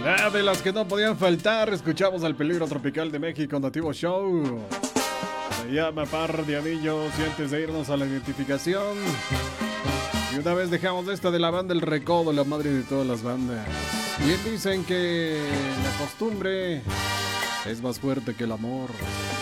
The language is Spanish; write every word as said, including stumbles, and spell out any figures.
Ah, de las que no podían faltar, escuchamos al Peligro Tropical de México, Nativo Show. Se llama Par de Anillos. Y antes de irnos a la identificación, y una vez dejamos esta de la banda El Recodo, la madre de todas las bandas. Bien dicen que la costumbre es más fuerte que el amor.